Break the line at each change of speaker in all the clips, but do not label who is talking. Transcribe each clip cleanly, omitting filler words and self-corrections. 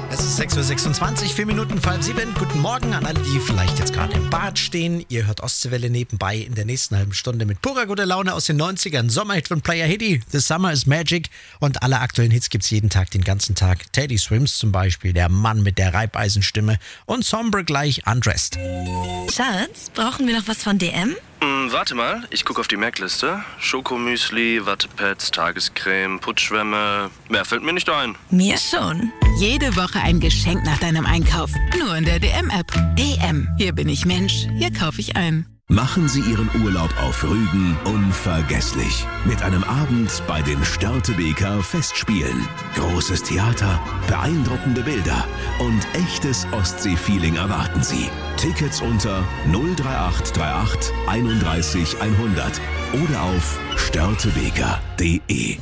Es ist 6.26 Uhr, 4 Minuten vor halb 7. Guten Morgen an alle, die vielleicht jetzt gerade im Bad stehen. Ihr hört Ostseewelle nebenbei in der nächsten halben Stunde mit purer guter Laune aus den 90ern. Sommerhit von Player Hitty, The Summer is Magic. Und alle aktuellen Hits gibt's jeden Tag, den ganzen Tag. Teddy Swims zum Beispiel, der Mann mit der Reibeisenstimme. Und Sombre gleich Undressed.
Schatz, brauchen wir noch was von DM?
Warte mal, ich gucke auf die Merkliste. Schokomüsli, Wattepads, Tagescreme, Putzschwämme. Mehr fällt mir nicht ein.
Mir schon.
Jede Woche ein Geschenk nach deinem Einkauf. Nur in der DM-App. DM. Hier bin ich Mensch. Hier kaufe ich ein.
Machen Sie Ihren Urlaub auf Rügen unvergesslich. Mit einem Abend bei den Störtebeker Festspielen. Großes Theater, beeindruckende Bilder und echtes Ostsee-Feeling erwarten Sie. Tickets unter 03838 31 100 oder auf störtebeker.de.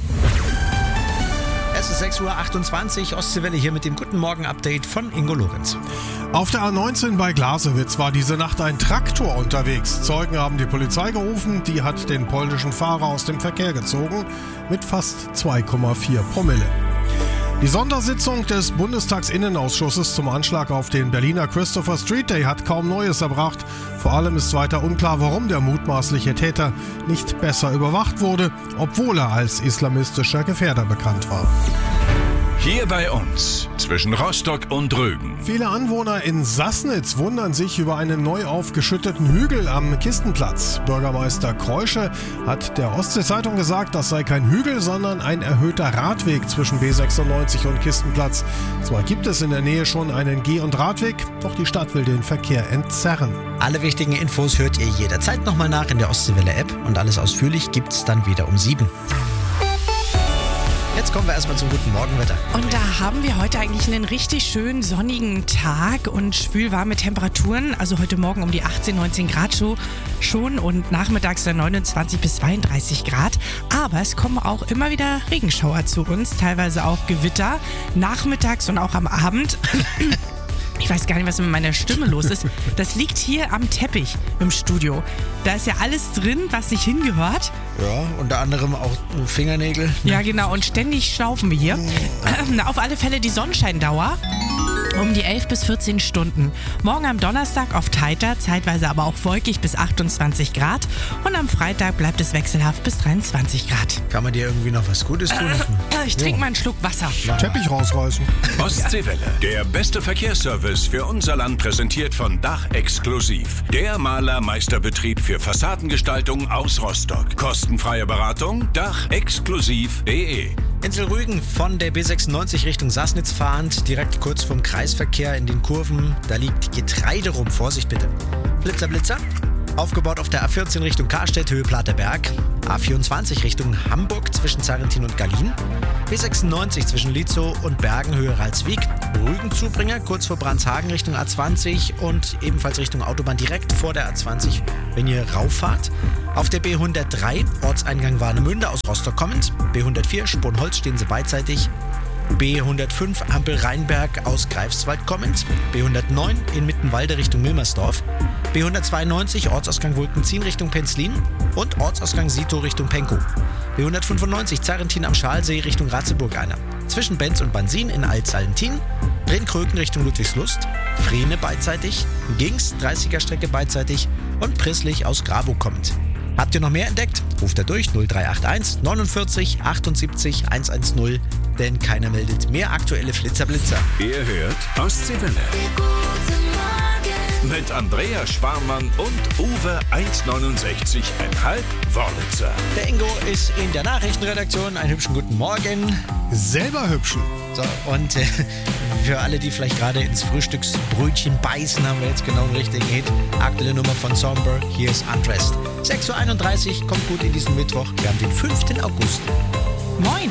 Es ist 6.28 Uhr, Ostseewelle hier mit dem Guten Morgen-Update von Ingo Lorenz.
Auf der A19 bei Glasewitz war diese Nacht ein Traktor unterwegs. Zeugen haben die Polizei gerufen, die hat den polnischen Fahrer aus dem Verkehr gezogen mit fast 2,4 Promille. Die Sondersitzung des Bundestagsinnenausschusses zum Anschlag auf den Berliner Christopher Street Day hat kaum Neues erbracht. Vor allem ist weiter unklar, warum der mutmaßliche Täter nicht besser überwacht wurde, obwohl er als islamistischer Gefährder bekannt war.
Hier bei uns, zwischen Rostock und Rügen.
Viele Anwohner in Sassnitz wundern sich über einen neu aufgeschütteten Hügel am Kistenplatz. Bürgermeister Kreusche hat der Ostsee-Zeitung gesagt, das sei kein Hügel, sondern ein erhöhter Radweg zwischen B96 und Kistenplatz. Zwar gibt es in der Nähe schon einen Geh- und Radweg, doch die Stadt will den Verkehr entzerren.
Alle wichtigen Infos hört ihr jederzeit nochmal nach in der Ostseewelle-App und alles ausführlich gibt's dann wieder um 7. Jetzt kommen wir erstmal zum guten Morgenwetter.
Und da haben wir heute eigentlich einen richtig schönen sonnigen Tag und schwülwarme Temperaturen. Also heute Morgen um die 18, 19 Grad schon und nachmittags dann 29 bis 32 Grad. Aber es kommen auch immer wieder Regenschauer zu uns, teilweise auch Gewitter, nachmittags und auch am Abend. Ich weiß gar nicht, was mit meiner Stimme los ist. Das liegt hier am Teppich im Studio. Da ist ja alles drin, was sich hingehört.
Ja, unter anderem auch Fingernägel.
Ja, genau. Und ständig schnaufen wir hier. Auf alle Fälle die Sonnenscheindauer um die 11 bis 14 Stunden. Morgen am Donnerstag oft heiter, zeitweise aber auch wolkig bis 28 Grad. Und am Freitag bleibt es wechselhaft bis 23 Grad.
Kann man dir irgendwie noch was Gutes tun?
Ich trinke mal einen Schluck Wasser.
Teppich rausreißen.
Ostseewelle, der beste Verkehrsservice für unser Land, präsentiert von Dach Exklusiv. Der Malermeisterbetrieb für Fassadengestaltung aus Rostock. Kostenfreie Beratung, dachexklusiv.de.
Insel Rügen von der B96 Richtung Sassnitz fahrend, direkt kurz vom Kreisverkehr in den Kurven. Da liegt Getreide rum. Vorsicht bitte. Blitzer, Blitzer. Aufgebaut auf der A14 Richtung Karstedt, Höhe Platerberg. A24 Richtung Hamburg zwischen Zarrentin und Gallien. B96 zwischen Lietzow und Bergen, Höhe Ralswiek. Rügen-Zubringer kurz vor Brandshagen Richtung A20 und ebenfalls Richtung Autobahn direkt vor der A20, wenn ihr rauffahrt. Auf der B103 Ortseingang Warnemünde aus Rostock kommend. B104 Sponholz stehen sie beidseitig. B105 Ampel Rheinberg aus Greifswald kommend. B109 in Mittenwalde Richtung Milmersdorf. B192 Ortsausgang Wulkenzien Richtung Penzlin und Ortsausgang Sito Richtung Penkow. B195 Zarrentin am Schalsee Richtung Ratzeburg einer. Zwischen Benz und Bansin in Alt-Salentin. Brenkröken Richtung Ludwigslust. Frehne beidseitig. Gings 30er Strecke beidseitig. Und Prisslich aus Grabow kommend. Habt ihr noch mehr entdeckt? Ruft da durch 0381 49 78 110, denn keiner meldet mehr aktuelle Flitzer-Blitzer.
Ihr hört Ostseewelle. Mit Andrea Sparmann und Uwe 1,69,5 Wörlitzer.
Der Ingo ist in der Nachrichtenredaktion. Einen hübschen guten Morgen.
Selber hübschen.
So, und für alle, die vielleicht gerade ins Frühstücksbrötchen beißen, haben wir jetzt genau einen richtigen Hit. Aktuelle Nummer von Sombre, hier ist Undressed. 6.31 Uhr, kommt gut in diesen Mittwoch. Wir haben den 5. August.
Moin.